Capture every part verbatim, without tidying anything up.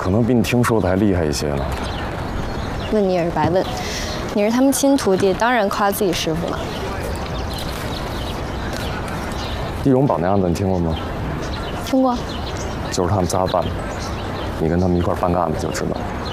可能比你听说的还厉害一些呢。 问你也是白问，你是他们亲徒弟，当然夸自己师傅了。 易容宝那案子你听过吗？ 听过。 就是他们仨办的，你跟他们一块办个案子就知道。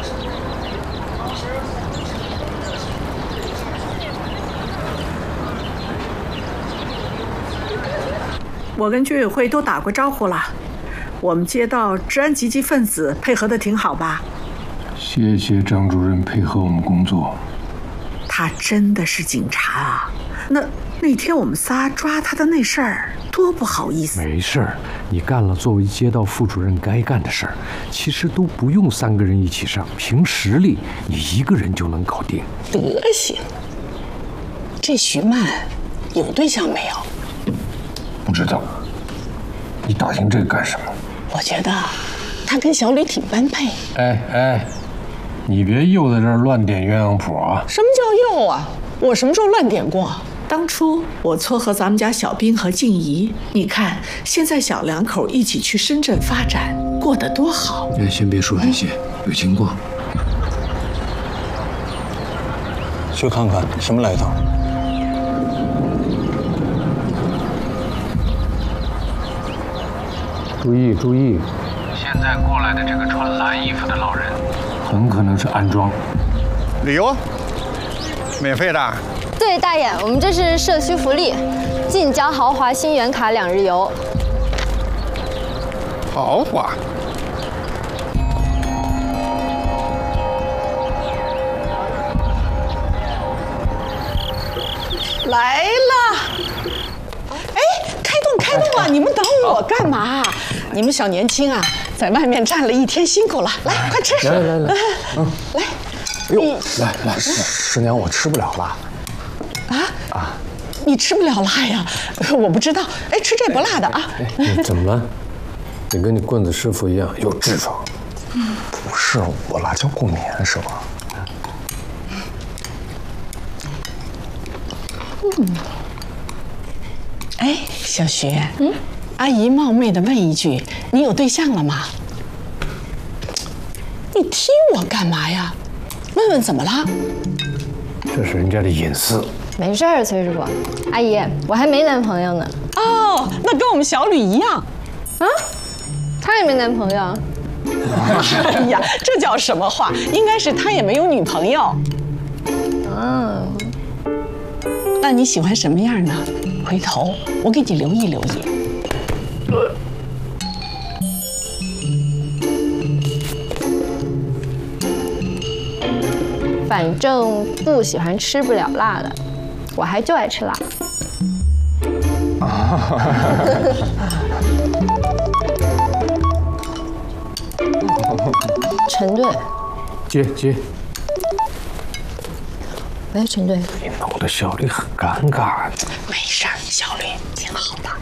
我跟居委会都打过招呼了，我们接到治安积极分子配合的挺好吧？ 谢谢张主任配合我们工作。 他真的是警察啊！那那天我们仨抓他的那事儿，多不好意思。 没事儿，你干了作为街道副主任该干的事儿，其实都不用三个人一起上，凭实力你一个人就能搞定。 德行，这徐曼有对象没有？ 不知道，你打听这个干什么？ 我觉得他跟小李挺般配。 哎哎，你别又在这儿乱点鸳鸯谱啊！ 什么叫又啊？我什么时候乱点过？ 当初我撮合咱们家小兵和静怡，你看现在小两口一起去深圳发展，过得多好。 哎，先别说这些，有情况。 去看看什么来头。 注意注意！ 现在过来的这个穿蓝衣服的老人， 很可能是安装。 旅游，免费的。 对，大爷，我们这是社区福利，晋江豪华新源卡两日游。 豪华。 来了！哎，开动开动啊！你们等我干嘛？你们小年轻啊，在外面站了一天，辛苦了。来，快吃。 来来来， 嗯，来。 哎呦，来来，师娘，我吃不了辣。 啊啊！你吃不了辣呀？我不知道。哎，吃这不辣的啊。 哎，怎么了？你跟你棍子师傅一样有痔疮？ 嗯，不是，我辣椒过敏是吧？ 嗯。哎，小徐，嗯，阿姨冒昧的问一句，你有对象了吗？你踢我干嘛呀？问问怎么了？ 这是人家的隐私。 没事儿，崔师傅。阿姨，我还没男朋友呢。 哦，那跟我们小吕一样。 啊？他也没男朋友。 哎呀，这叫什么话？应该是他也没有女朋友。 嗯。 那你喜欢什么样呢？回头我给你留意留意。 反正不喜欢吃不了辣的，我还就爱吃辣。陈队， 接接。 喂，陈队。 你弄得小李很尴尬。 没事儿，小李挺好的。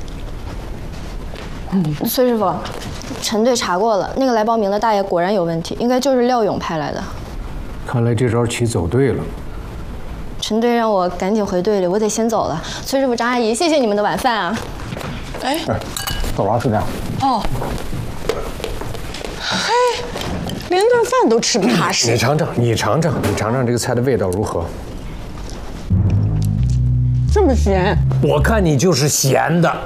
嗯，崔师傅，陈队查过了，那个来报名的大爷果然有问题，应该就是廖勇派来的。 看来这招棋走对了。 陈队让我赶紧回队里，我得先走了。崔师傅、张阿姨，谢谢你们的晚饭啊！ 哎， 走了，师娘。 哦。嘿，连顿饭都吃不踏实。 你尝尝，你尝尝，你尝尝这个菜的味道如何？ 这么咸？ 我看你就是咸的。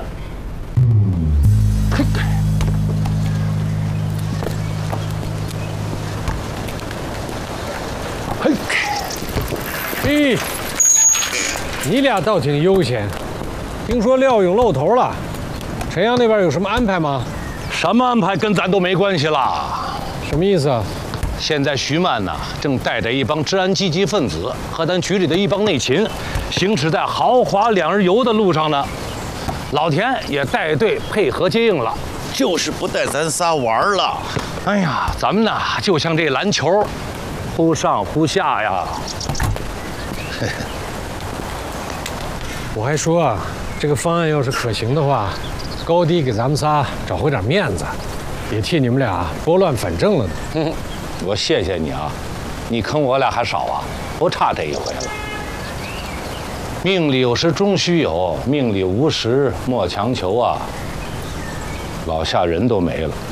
嘿，嘿，你俩倒挺悠闲。听说廖勇露头了，陈阳那边有什么安排吗？ 什么安排跟咱都没关系啦。 什么意思啊？ 现在徐曼呢，正带着一帮治安积极分子和咱局里的一帮内勤，行驶在豪华两日游的路上呢。老田也带队配合接应了， 就是不带咱仨玩了。 哎呀，咱们呢就像这篮球，忽上忽下呀。 我还说啊，这个方案要是可行的话，高低给咱们仨找回点面子，也替你们俩拨乱反正了呢。 哼，我谢谢你啊，你坑我俩还少啊，不差这一回了。命里有时终须有，命里无时莫强求啊。老夏人都没了。